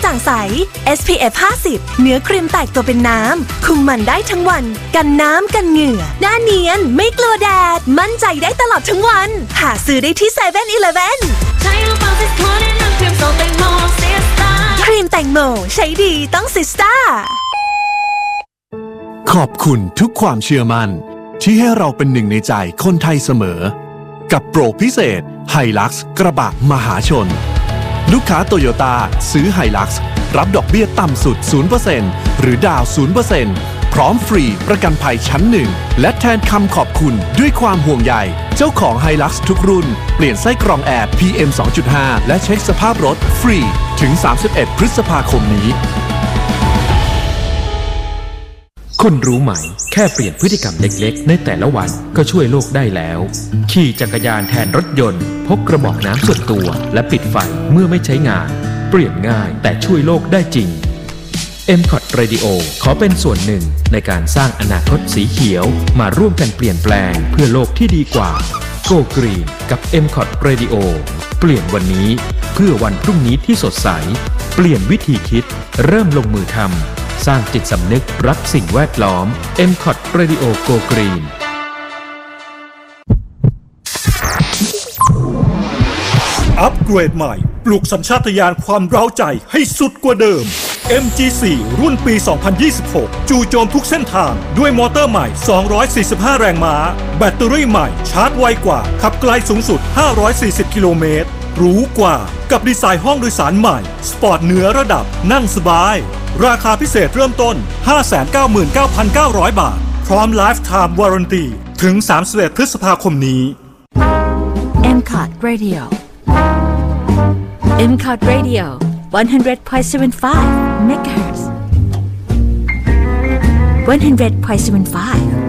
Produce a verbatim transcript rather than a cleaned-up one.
างใส เอส พี เอฟ ห้าสิบ เนื้อครีมแตกตัวเป็นน้ำคุมมันได้ทั้งวันกันน้ำกันเหงื่อหน้าเนียนไม่กลัวแดดมั่นใจได้ตลอดทั้งวันหาซื้อได้ที่เซเว่นอีเลฟเว่นใช้ลูกบอลซิสโทนน้ำครีมโซแตงโมซิสตาครีมแตงโมใช้ดีต้องซิสตาขอบคุณทุกความเชื่อมั่นที่ให้เราเป็นหนึ่งในใจคนไทยเสมอกับโปรพิเศษไฮลักซ์กระบะมหาชนลูกค้าโตโยต้าซื้อไฮลักซ์รับดอกเบี้ยต่ำสุด ศูนย์เปอร์เซ็นต์ หรือดาว ศูนย์เปอร์เซ็นต์ พร้อมฟรีประกันภัยชั้นหนึ่งและแทนคำขอบคุณด้วยความห่วงใยเจ้าของไฮลักซ์ทุกรุ่นเปลี่ยนไส้กรองแอร์ พี เอ็ม สองจุดห้า และเช็คสภาพรถฟรีถึง สามสิบเอ็ด พฤษภาคมนี้คุณรู้ไหมแค่เปลี่ยนพฤติกรรมเล็กๆในแต่ละวันก็ช่วยโลกได้แล้วขี่จักรยานแทนรถยนต์พกกระบอกน้ำส่วนตัวและปิดไฟเมื่อไม่ใช้งานเปลี่ยนง่ายแต่ช่วยโลกได้จริง เอ็ม คอท Radio ขอเป็นส่วนหนึ่งในการสร้างอนาคตสีเขียวมาร่วมกันเปลี่ยนแปลงเพื่อโลกที่ดีกว่า Go Green กับ เอ็ม คอท Radio เปลี่ยนวันนี้เพื่อวันพรุ่งนี้ที่สดใสเปลี่ยนวิธีคิดเริ่มลงมือทำสร้างจิตสำนึกรักสิ่งแวดล้อม เอ็ม คอท Radio Go Green อัปเกรดใหม่ปลุกสัญชาตญาณความเร้าใจให้สุดกว่าเดิม เอ็ม จี โฟร์ รุ่นปี สองพันยี่สิบหก จู่โจมทุกเส้นทางด้วยมอเตอร์ใหม่ สองร้อยสี่สิบห้า แรงม้าแบตเตอรี่ใหม่ชาร์จไวกว่าขับไกลสูงสุด ห้าร้อยสี่สิบ กิโลเมตรหรูกว่ากับดีไซน์ห้องโดยสารใหม่สปอร์ตเหนือระดับนั่งสบายราคาพิเศษเริ่มต้น ห้าแสนเก้าหมื่นเก้าพันเก้าร้อย บาทพร้อม Lifetime Warranty ถึง สามสิบเอ็ด พฤษภาคมนี้เอ็ม คอท Radio เอ็ม คอท Radio one hundred point seven five megahertz one hundred point seven five